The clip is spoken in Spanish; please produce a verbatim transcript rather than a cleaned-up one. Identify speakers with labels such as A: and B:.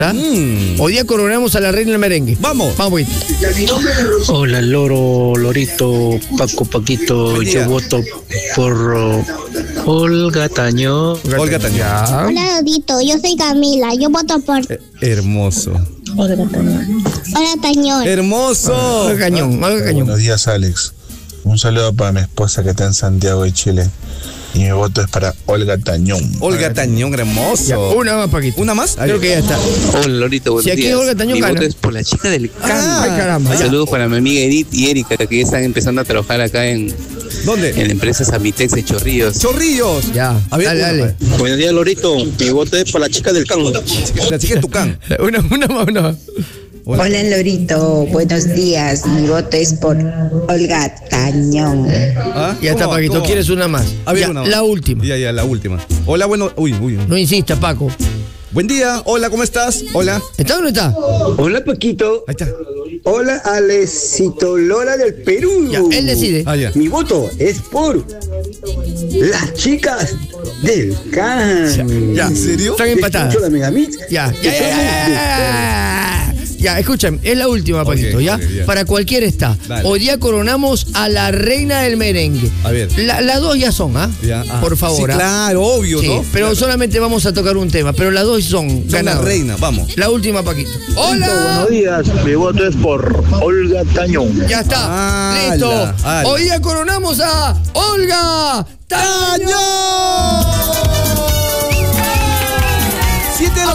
A: Mm. Hoy día coronamos a la reina del merengue.
B: Vamos.
A: Vamos.
C: Hola, Loro, Lorito, Paco, Paquito. Yo voto por uh, Olga Tañón.
B: Olga Tañón.
D: Hola, Lorito. Yo soy Camila. Yo voto por
B: Eh, hermoso.
D: Olga Tañón. Hola, Tañón.
B: Hermoso.
A: Olga Cañón. Olga Cañón.
E: Buenos días, Alex. Un saludo para mi esposa que está en Santiago de Chile. Y mi voto es para Olga Tañón.
B: Olga Tañón, hermoso.
A: Ya, una más, Paquito.
B: ¿Una más?
A: Creo que ya está.
C: Hola, Lorito, buenos
A: Si aquí
C: días.
A: Olga Tañón
C: Mi
A: gana.
C: voto es por la chica del campo.
A: Ah, ay, caramba.
C: Saludos para mi amiga Edith y Erika, que ya están empezando a trabajar acá en,
B: ¿Dónde?
C: en la empresa Samitex de Chorrillos.
B: Chorrillos.
A: Ya.
B: A ver,
A: dale,
B: uno,
A: dale.
F: Buenos días, Lorito. Mi voto es para la chica del campo.
B: La chica de Tucán.
A: Una, una más, una más.
B: Hola.
G: Hola, Lorito, buenos días. Mi voto es por Olga Tañón.
B: ¿Ah?
A: Ya está,
B: ¿Cómo?
A: Paquito.
B: ¿Cómo?
A: ¿Quieres una más?
B: A ver,
A: Ya,
B: una más.
A: la última.
B: Ya, ya, la última. Hola, bueno. Uy, uy.
A: No insista, Paco.
B: Buen día. Hola, ¿cómo estás? Hola.
A: ¿Está o no está?
F: Hola, Paquito.
B: Ahí está.
F: Hola, Alecito Lola del Perú.
A: Ya, él decide.
B: Ah, ya.
F: Mi voto es por las chicas del can.
B: Ya, ¿en serio?
A: Están empatadas.
F: Escucho la Megamix.
A: Ya, ya, ya, ya, ya, ya. Ya, escuchen, es la última, Paquito,
B: Ok,
A: ¿ya?
B: ok, ya.
A: Para cualquiera está.
B: Dale.
A: Hoy día coronamos a la reina del merengue.
B: A ver.
A: La- Las dos ya son, ¿ah?
B: Ya, ah.
A: Por favor.
B: Sí,
A: ¿ah?
B: claro, obvio,
A: Sí,
B: ¿no?
A: pero
B: Claro.
A: solamente vamos a tocar un tema, pero las dos son
B: Son la
A: ganadoras.
B: reina, vamos.
A: La última, Paquito. ¡Hola!
F: Buenos días. Mi voto es por Olga Tañón.
A: Ya está.
B: Ala,
A: Listo.
B: ala.
A: Hoy día coronamos a Olga Tañón.
B: Siete de la